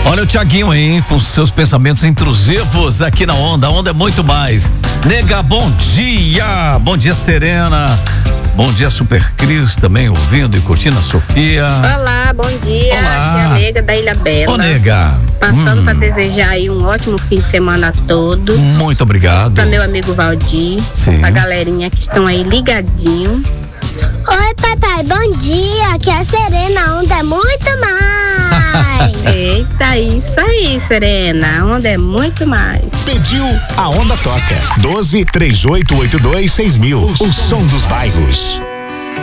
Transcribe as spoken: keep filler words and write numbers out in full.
Olha o Thiaguinho aí, com seus pensamentos intrusivos aqui na Onda. A Onda é muito mais. Nega, bom dia. Bom dia, Serena. Bom dia, Super Cris, também ouvindo e curtindo a Sofia. Olá, bom dia. Olá. Aqui é a Nega da Ilha Bela. Ô, Nega. Passando hum. para desejar aí um ótimo fim de semana a todos. Muito obrigado. Para meu amigo Valdir. Sim. Pra galerinha que estão aí ligadinho. Oi, papai, bom dia. Aqui é a Serena, a Onda é muito mais. Eita, isso aí, Serena. A Onda é muito mais. Pediu, a Onda toca. doze, três oito oito dois, seis mil. O som dos bairros.